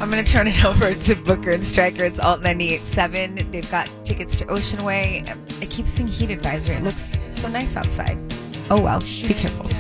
I'm going to turn it over to Booker and Stryker. It's Alt 98.7. They've got tickets to Ocean Way. I keep seeing heat advisory. It looks so nice outside. Oh well, be careful.